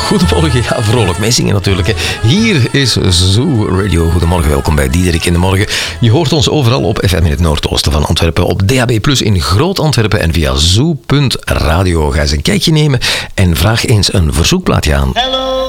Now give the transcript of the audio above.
Goedemorgen, ja, vrolijk meezingen natuurlijk. Hè. Hier is Zoo Radio. Goedemorgen, welkom bij Diederik in de Morgen. Je hoort ons overal op FM in het noordoosten van Antwerpen, op DAB+ in Groot-Antwerpen en via zoo.radio. Ga eens een kijkje nemen en vraag eens een verzoekplaatje aan. Hello,